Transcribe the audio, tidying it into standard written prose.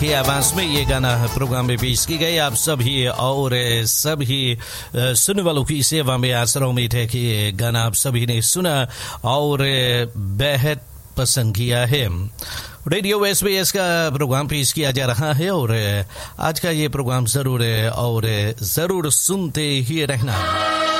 की आवाज में ये गाना प्रोग्राम में पेश की गई। आप सभी और सभी सुनने वालों की सेवा में आशा उम्मीद है कि ये गाना आप सभी ने सुना और बेहद पसंद किया है। रेडियो SBS का प्रोग्राम पेश किया जा रहा है और आज का ये प्रोग्राम जरूर सुनते ही रहना।